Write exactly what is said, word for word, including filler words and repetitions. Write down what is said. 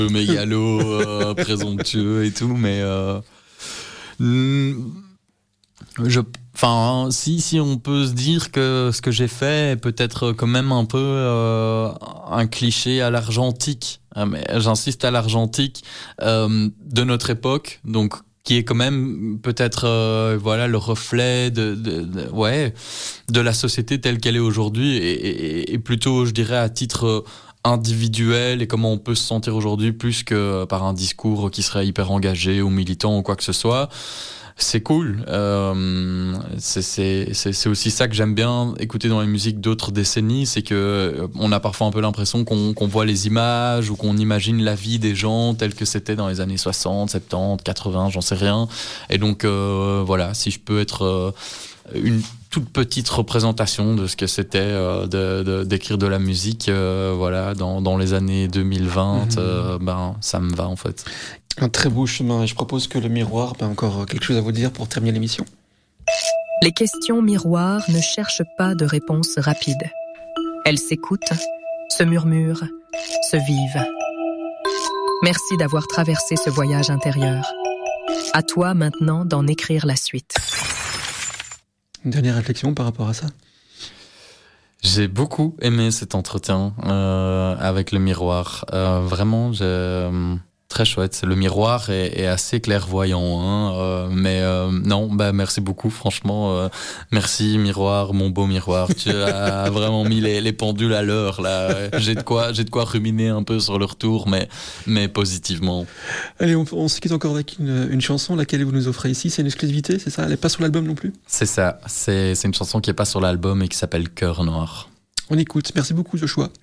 mégalo, euh, présomptueux et tout, mais euh, je, enfin, si si on peut se dire que ce que j'ai fait est peut-être quand même un peu euh, un cliché à l'argentique, ah, mais j'insiste à l'argentique euh, de notre époque, donc qui est quand même peut-être euh, voilà le reflet de, de, de ouais de la société telle qu'elle est aujourd'hui et, et, et plutôt je dirais à titre individuel et comment on peut se sentir aujourd'hui plus que par un discours qui serait hyper engagé ou militant ou quoi que ce soit. C'est cool. Euh, c'est, c'est, c'est, c'est aussi ça que j'aime bien écouter dans les musiques d'autres décennies, c'est que euh, on a parfois un peu l'impression qu'on, qu'on voit les images ou qu'on imagine la vie des gens telle que c'était dans les années soixante, soixante-dix, quatre-vingts, j'en sais rien. Et donc euh, voilà, si je peux être euh, une toute petite représentation de ce que c'était euh, de, de, d'écrire de la musique euh, voilà, dans, dans les années deux mille vingt, mmh. euh, ben, ça me va en fait. Un très beau chemin et je propose que le miroir ait encore quelque chose à vous dire pour terminer l'émission. Les questions miroirs ne cherchent pas de réponse rapide. Elles s'écoutent, se murmurent, se vivent. Merci d'avoir traversé ce voyage intérieur. À toi maintenant d'en écrire la suite. Une dernière réflexion par rapport à ça ? J'ai beaucoup aimé cet entretien euh, avec le miroir. Euh, vraiment, j'ai... Très chouette. Le miroir est, est assez clairvoyant, hein, euh, mais euh, non, bah merci beaucoup, franchement, euh, merci miroir, mon beau miroir. Tu as vraiment mis les, les pendules à l'heure là. J'ai de quoi, j'ai de quoi ruminer un peu sur le retour, mais mais positivement. Allez, on, on se quitte encore avec une, une chanson, laquelle vous nous offrez ici. C'est une exclusivité, c'est ça ? Elle n'est pas sur l'album non plus ? C'est ça. C'est c'est une chanson qui est pas sur l'album et qui s'appelle Cœur Noir. On écoute. Merci beaucoup, Joshua.